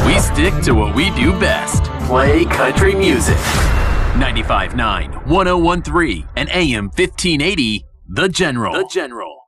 We stick to what we do best. Play country music. 95.9, 101.3, and AM 1580, The General.